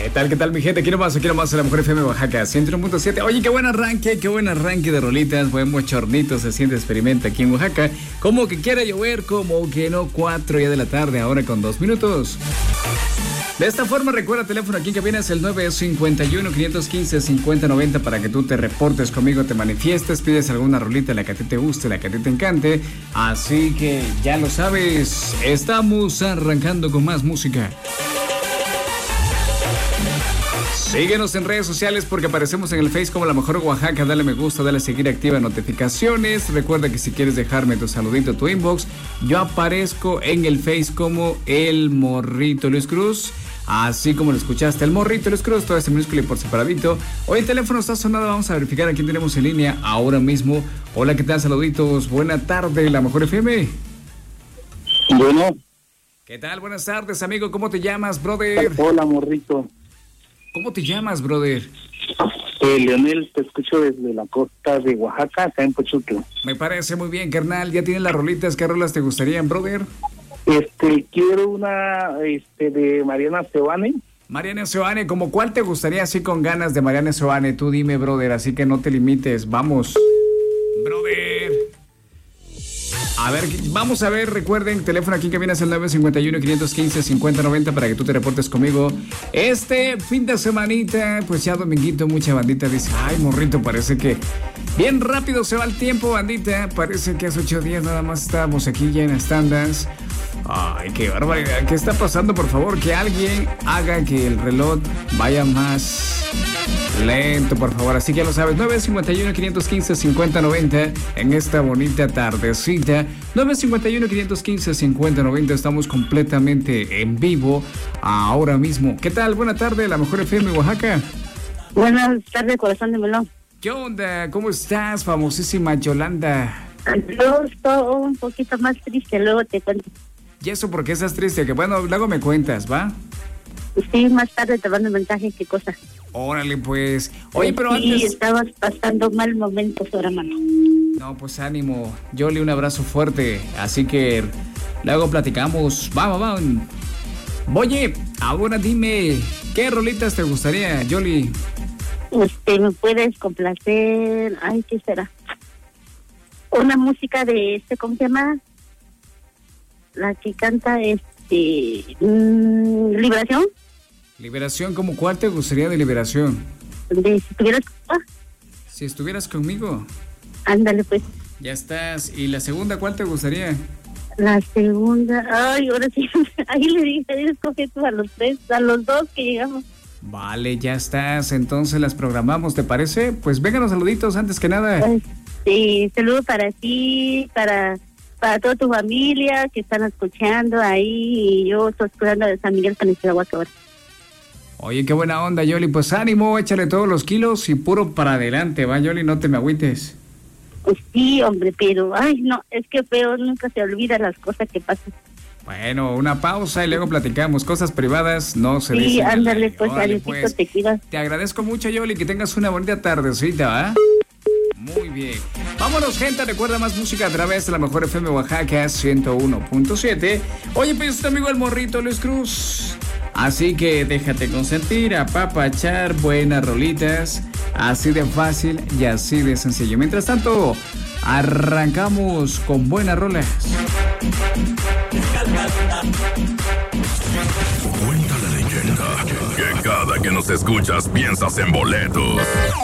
¿Qué tal, mi gente? Quiero más a la Mejor FM Oaxaca 101.7. Oye, qué buen arranque de rolitas. Buen bochornito se siente, experimenta aquí en Oaxaca. Como que quiera llover, como que no, 4 ya de la tarde, ahora con 2 minutos. De esta forma, recuerda, teléfono aquí en cabina es el 951-515-5090 para que tú te reportes conmigo, te manifiestes, pides alguna rolita, la que a ti te guste, la que a ti te encante. Así que ya lo sabes, estamos arrancando con más música. Síguenos en redes sociales porque aparecemos en el Face como La Mejor Oaxaca. Dale me gusta, dale seguir, activa notificaciones. Recuerda que si quieres dejarme tu saludito, tu inbox, yo aparezco en el Face como El Morrito Luis Cruz. Así como lo escuchaste, El Morrito Luis Cruz, todo ese minúsculo y por separadito. Hoy el teléfono está sonado, vamos a verificar a quién tenemos en línea ahora mismo. Hola, ¿qué tal? Saluditos, buena tarde, La Mejor FM. Bueno. ¿Qué tal? Buenas tardes, amigo, ¿cómo te llamas, brother? Hola, morrito. ¿Cómo te llamas, brother? Leonel, te escucho desde la costa de Oaxaca, acá en Pochutla. Me parece muy bien, carnal. ¿Ya tienes las rolitas? ¿Qué rolas te gustarían, brother? Quiero una de Mariana Seoane. Mariana Seoane, ¿cómo cuál te gustaría así con ganas de Mariana Seoane? Tú dime, brother, así que no te limites. Vamos. Brother. A ver, vamos a ver, recuerden, teléfono aquí en cabina es el 951-515-5090 para que tú te reportes conmigo. Este fin de semanita, pues ya dominguito, mucha bandita dice, ay, morrito, parece que bien rápido se va el tiempo, bandita. Parece que hace 8 días nada más estábamos aquí ya en las tandas. Ay, qué barbaridad. ¿Qué está pasando? Por favor, que alguien haga que el reloj vaya más lento, por favor. Así que ya lo sabes, 951-515-5090 en esta bonita tardecita. 951-515-5090. Estamos completamente en vivo ahora mismo. ¿Qué tal? Buena tarde, La Mejor FM Oaxaca. Buenas tardes, corazón de melón. ¿Qué onda? ¿Cómo estás, famosísima Yolanda? Yo estoy un poquito más triste, luego te cuento. ¿Y eso por qué estás triste? Que bueno, luego me cuentas, ¿va? Sí, más tarde te mando un mensaje, qué cosa. Órale, pues. Oye, pero sí, antes... estabas pasando mal momentos ahora, mano. No, pues ánimo. Yoli, un abrazo fuerte. Así que luego platicamos. Vamos. Oye, ahora dime, ¿qué rolitas te gustaría, Yoli? ¿Me puedes complacer? Ay, ¿qué será? Una música de ¿cómo se llama? La que canta Liberación. Liberación, ¿cómo cuál te gustaría de Liberación? Si estuvieras conmigo. Ándale, pues. Ya estás. ¿Y la segunda cuál te gustaría? La segunda, ay, ahora sí, ahí le dije, escoge tú a los dos que llegamos. Vale, ya estás, entonces las programamos, ¿te parece? Pues vengan los saluditos antes que nada. Sí, saludo para ti, para toda tu familia que están escuchando ahí, y yo estoy escuchando de San Miguel Paniagua ahora. Oye, qué buena onda, Yoli, pues ánimo, échale todos los kilos y puro para adelante, va, Yoli, no te me agüites. Pues sí, hombre, pero, ay, no, es que feo, nunca se olvida las cosas que pasan. Bueno, una pausa y luego platicamos. Cosas privadas no se dicen. Sí, ándale, pues, Órale, pues, te cuidas. Te agradezco mucho, Yoli, que tengas una bonita tardecita, ¿va? Muy bien. Vámonos, gente. Recuerda más música a través de La Mejor FM Oaxaca 101.7. Oye, pues este amigo El Morrito Luis Cruz. Así que déjate consentir, apapachar, buenas rolitas. Así de fácil y así de sencillo. Mientras tanto, arrancamos con buenas rolas. Cuenta la leyenda que cada que nos escuchas piensas en boletos.